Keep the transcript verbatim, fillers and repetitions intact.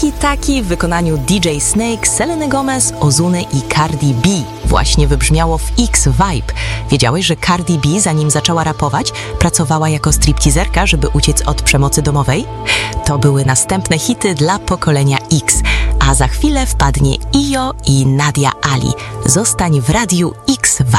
Tiki Taki w wykonaniu D J Snake, Seleny Gomez, Ozuna i Cardi B właśnie wybrzmiało w X Vibe. Wiedziałeś, że Cardi B, zanim zaczęła rapować, pracowała jako stripteaserka, żeby uciec od przemocy domowej? To były następne hity dla pokolenia X. A za chwilę wpadnie Io i Nadia Ali. Zostań w radiu